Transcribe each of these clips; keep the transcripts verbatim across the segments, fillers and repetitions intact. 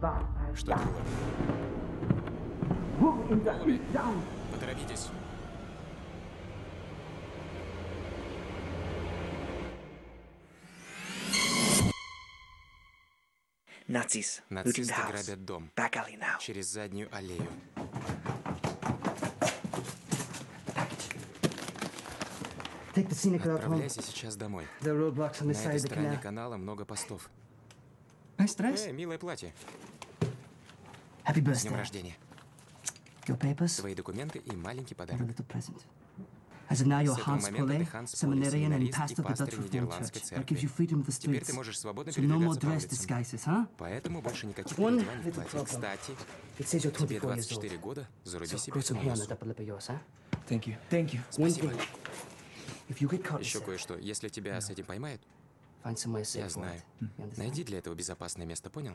Что это было? Голуби, поторопитесь. Nazis. Нацисты грабят дом. Back alley now. Через заднюю аллею. Take the scenic route home. Отправляйся сейчас домой. There are roadblocks on На this side этой of the стороне canal. канала много постов. Nice dress. Эй, милое платье. Happy С днем birthday. рождения. Your papers. Твои документы и маленький And a подарок. little present. As of now, you're С этого Hans момента ты Paulet, Ханс Поле, seminarian and семинарист и pastor of the пастырь Dutch Reformed Нидерландской Church. That gives церкви. you freedom of the Теперь ты streets. можешь свободно So no more передвигаться по dress улицам. disguises, huh? Поэтому больше никаких One переодеваний в little платье. problem. Кстати, It says you're тебе twenty-four years двадцать old. четыре года, заруби So себе grow some hair on носу. that upper lip of yours, huh? Thank you. Thank you. One Спасибо. thing. If you get caught, Еще listen, кое-что. Если тебя с этим поймают, find somewhere safe я for знаю. it. You understand? Найди для этого безопасное место, понял?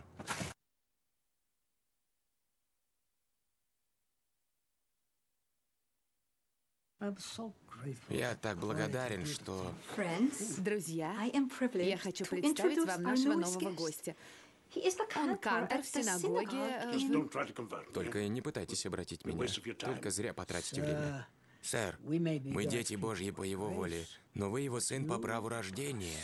I'm so grateful. Я так благодарен, что... Друзья, Я я хочу представить вам нашего нового гостя. Он кантор в синагоге. э, Только и не пытайтесь обратить меня. Только зря потратите время. Сэр, мы дети Божьи по его воле, но вы его сын по праву рождения.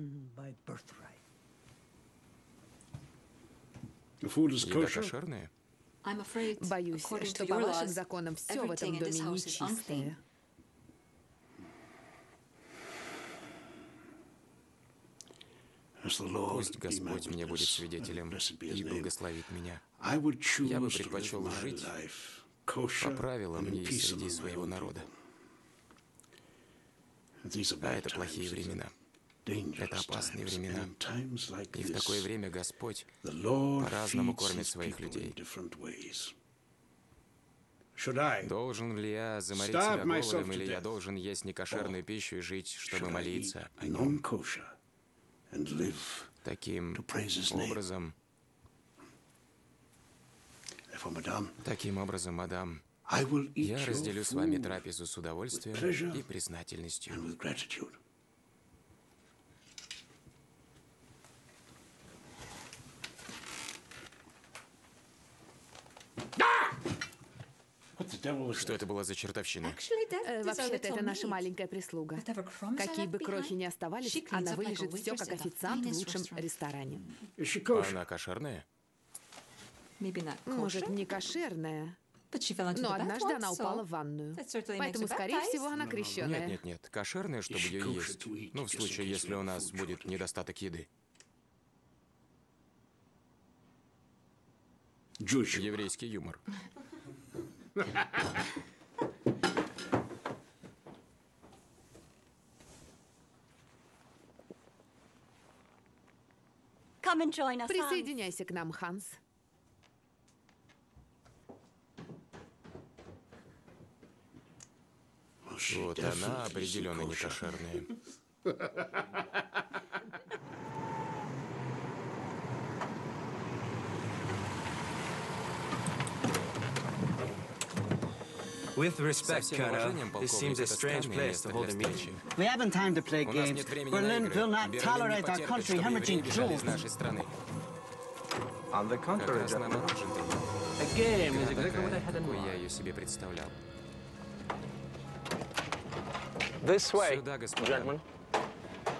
Еда кошерная? Боюсь, что по вашим законам все в этом доме нечистое. Пусть Господь мне будет свидетелем и благословит меня. Я бы предпочел жить по правилам и среди своего народа. А это плохие времена. Это опасные времена. И в такое время Господь по-разному кормит своих людей. Должен ли я заморить себя голодом, или я должен есть некошерную пищу и жить, чтобы молиться о нем? Таким образом, таким образом, мадам, я разделю с вами трапезу с удовольствием и признательностью. Что это была за чертовщина? Э, Вообще-то это наша маленькая прислуга. Какие бы крохи ни оставались, она вылежит все как официант в лучшем ресторане. Она кошерная? Может, не кошерная, но однажды она упала в ванную. Поэтому, скорее всего, она Нет, крещеная. нет, нет. Кошерная, чтобы ее есть. Ну, в случае, если у нас будет недостаток еды. Еврейский юмор. Присоединяйся к нам, Ханс. Вот она определенно не кошерная. With Со respect, всем Colonel, уважением, this полковник, seems a это strange странное place место to для hold a встречи. meeting. We haven't time to play У нас games. нет времени на Berlin игры. will not Берлин не tolerate our потерпит, country чтобы евреи hemorrhaging бежали из Jews. нашей страны. On the Как contrary, раз наоборот, джентльмен. a game is Игра exactly what I такая, had in какой я mind. ее себе представлял. This way, Сюда, господа. gentlemen.